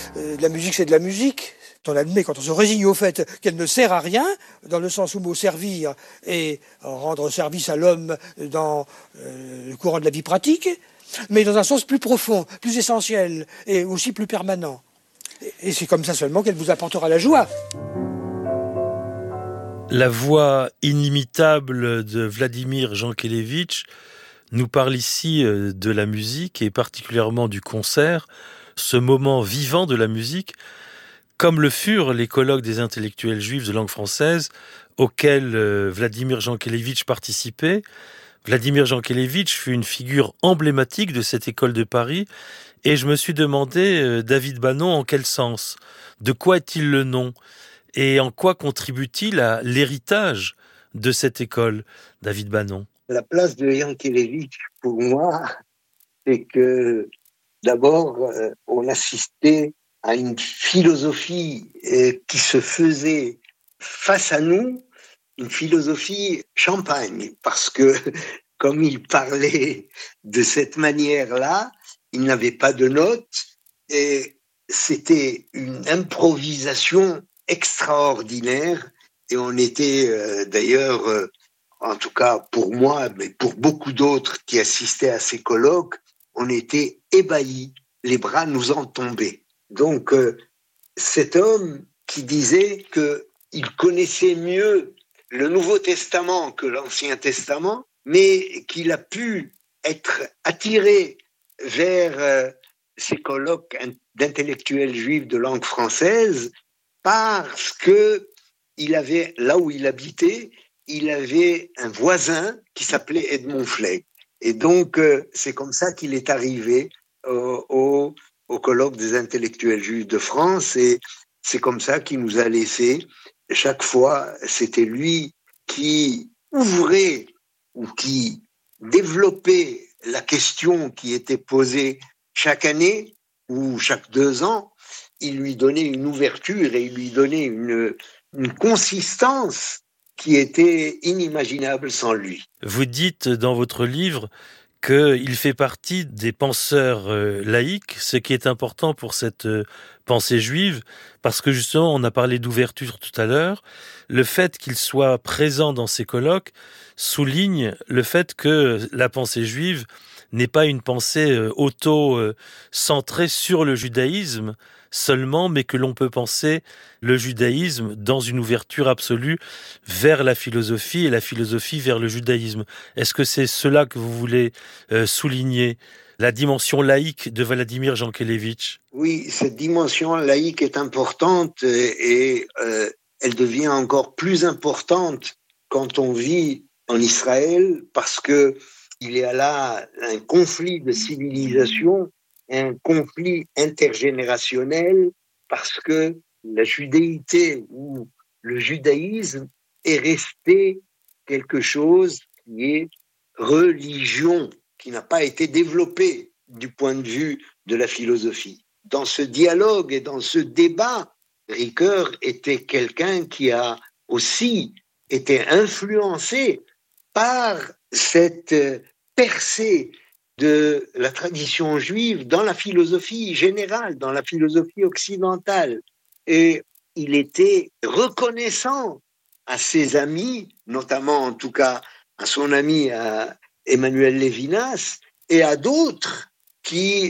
de la musique c'est de la musique. On admet quand on se résigne au fait qu'elle ne sert à rien, dans le sens où le mot servir et rendre service à l'homme dans le courant de la vie pratique, mais dans un sens plus profond, plus essentiel et aussi plus permanent. Et c'est comme ça seulement qu'elle vous apportera la joie. La voix inimitable de Vladimir Jankélévitch nous parle ici de la musique et particulièrement du concert, ce moment vivant de la musique, comme le furent les colloques des intellectuels juifs de langue française auxquels Vladimir Jankélévitch participait. Vladimir Jankélévitch fut une figure emblématique de cette école de Paris et je me suis demandé, David Banon, en quel sens? De quoi est-il le nom? Et en quoi contribue-t-il à l'héritage de cette école, David Banon? La place de Jankélévitch, pour moi, c'est que d'abord, on assistait à une philosophie qui se faisait face à nous, une philosophie champagne, parce que comme il parlait de cette manière-là, il n'avait pas de notes et c'était une improvisation extraordinaire et on était d'ailleurs, en tout cas pour moi, mais pour beaucoup d'autres qui assistaient à ces colloques, on était ébahis, les bras nous en tombaient. Donc cet homme qui disait qu'il connaissait mieux le Nouveau Testament que l'Ancien Testament, mais qu'il a pu être attiré vers ces colloques d'intellectuels juifs de langue française parce que il avait, là où il habitait, il avait un voisin qui s'appelait Edmond Flegg. Et donc, c'est comme ça qu'il est arrivé au colloque des intellectuels juifs de France et c'est comme ça qu'il nous a laissé. Chaque fois, c'était lui qui ouvrait ou qui développait la question qui était posée chaque année ou chaque 2 ans. Il lui donnait une ouverture et il lui donnait une consistance qui était inimaginable sans lui. Vous dites dans votre livre qu'il fait partie des penseurs laïcs, ce qui est important pour cette pensée juive, parce que justement, on a parlé d'ouverture tout à l'heure, le fait qu'il soit présent dans ces colloques souligne le fait que la pensée juive n'est pas une pensée auto-centrée sur le judaïsme seulement, mais que l'on peut penser le judaïsme dans une ouverture absolue vers la philosophie et la philosophie vers le judaïsme. Est-ce que c'est cela que vous voulez souligner, la dimension laïque de Vladimir Jankélévitch? Oui, cette dimension laïque est importante et elle devient encore plus importante quand on vit en Israël parce que il y a là un conflit de civilisation, un conflit intergénérationnel parce que la judéité ou le judaïsme est resté quelque chose qui est religion, qui n'a pas été développé du point de vue de la philosophie. Dans ce dialogue et dans ce débat, Ricoeur était quelqu'un qui a aussi été influencé par cette percée de la tradition juive dans la philosophie générale, dans la philosophie occidentale. Et il était reconnaissant à ses amis, notamment en tout cas à son ami à Emmanuel Lévinas, et à d'autres qui